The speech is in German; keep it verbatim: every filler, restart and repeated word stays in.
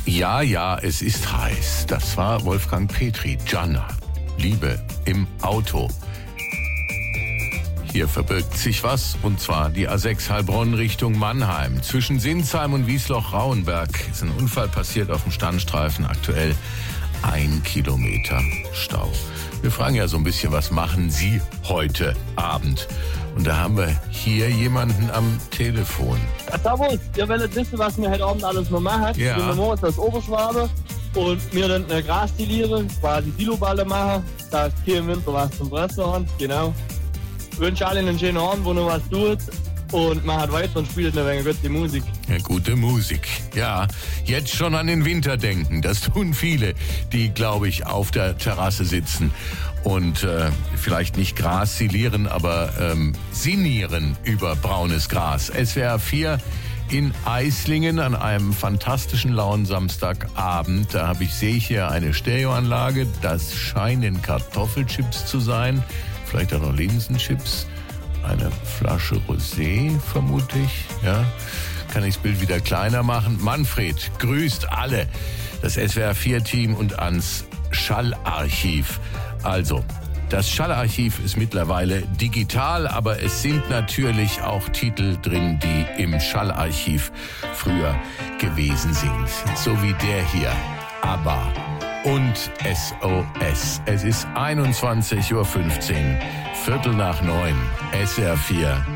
Ja, ja, es ist heiß. Das war Wolfgang Petri. Gianna, Liebe im Auto. Hier verbirgt sich was, und zwar die A sechs Heilbronn Richtung Mannheim. Zwischen Sinsheim und Wiesloch-Rauenberg ist ein Unfall passiert auf dem Standstreifen. Aktuell ein Kilometer Stau. Wir fragen ja so ein bisschen, was machen Sie heute Abend? Und da haben wir hier jemanden am Telefon. Ja, servus, ihr wollt wissen, was wir heute Abend alles noch machen. Ja. Wir morgens aus Oberschwabe und wir dann eine Grasstiliere, quasi Siloballe machen, dass hier im Winter was zum Fressen haben. Genau. Ich wünsche allen einen schönen Abend, wo noch was tut. Und man hat weiter und spielt eine Menge gute Musik. Ja, gute Musik. Ja, jetzt schon an den Winter denken. Das tun viele, die, glaube ich, auf der Terrasse sitzen und äh, vielleicht nicht Gras silieren, aber ähm, sinnieren über braunes Gras. S W R vier in Eislingen an einem fantastischen lauen Samstagabend. Da habe ich, sehe ich hier eine Stereoanlage. Das scheinen Kartoffelchips zu sein. Vielleicht auch noch Linsenchips. Eine Flasche Rosé, vermute ich. Ja, kann ich das Bild wieder kleiner machen. Manfred grüßt alle, das S W R vier Team und ans Schallarchiv. Also, das Schallarchiv ist mittlerweile digital, aber es sind natürlich auch Titel drin, die im Schallarchiv früher gewesen sind. So wie der hier, ABBA und S O S. Es ist einundzwanzig Uhr fünfzehn, Viertel nach neun, S W R vier.